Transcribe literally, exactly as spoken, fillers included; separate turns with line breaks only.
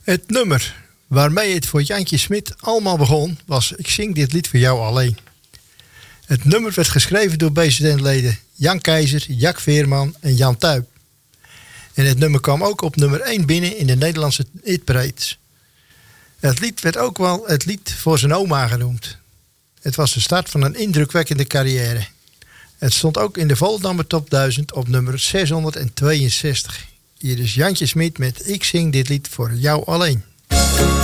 Het nummer waarmee het voor Jantje Smit allemaal begon was Ik zing dit lied voor jou alleen. Het nummer werd geschreven door B Z N-leden Jan Keizer, Jack Veerman en Jan Tuip. En het nummer kwam ook op nummer één binnen in de Nederlandse hitparades. Het lied werd ook wel het lied voor zijn oma genoemd. Het was de start van een indrukwekkende carrière. Het stond ook in de Volendammer Top duizend op nummer zeshonderdtweeënzestig. Hier is Jantje Smit met Ik zing dit lied voor jou alleen.